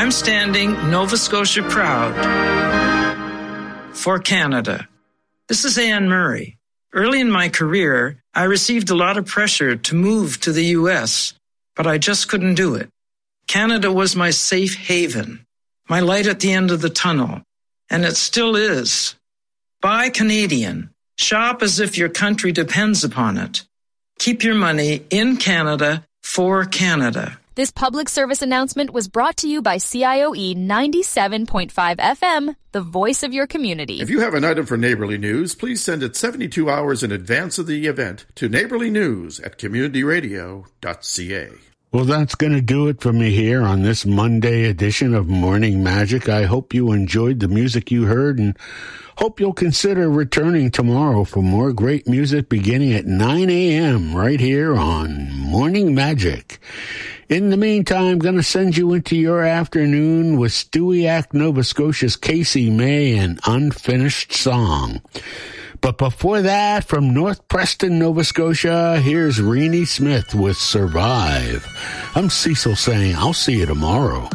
I'm standing Nova Scotia proud for Canada. This is Anne Murray. Early in my career, I received a lot of pressure to move to the U.S., but I just couldn't do it. Canada was my safe haven, my light at the end of the tunnel, and it still is. Buy Canadian. Shop as if your country depends upon it. Keep your money in Canada for Canada. This public service announcement was brought to you by CIOE 97.5 FM, the voice of your community. If you have an item for Neighborly News, please send it 72 hours in advance of the event to neighborlynews@communityradio.ca. Well, that's going to do it for me here on this Monday edition of Morning Magic. I hope you enjoyed the music you heard and hope you'll consider returning tomorrow for more great music beginning at 9 a.m. right here on Morning Magic. In the meantime, I'm going to send you into your afternoon with Stewiacke, Nova Scotia's Casey May and Unfinished Song. But before that, from North Preston, Nova Scotia, here's Renee Smith with Survive. I'm Cecil saying I'll see you tomorrow.